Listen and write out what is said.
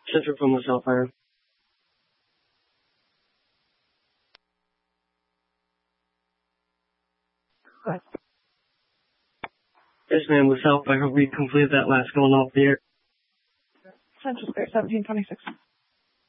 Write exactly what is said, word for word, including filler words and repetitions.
Central from LaSalle Fire. Go ahead. Yes, ma'am, LaSalle Fire. We completed that last going off the air. Central Square, seventeen twenty-six.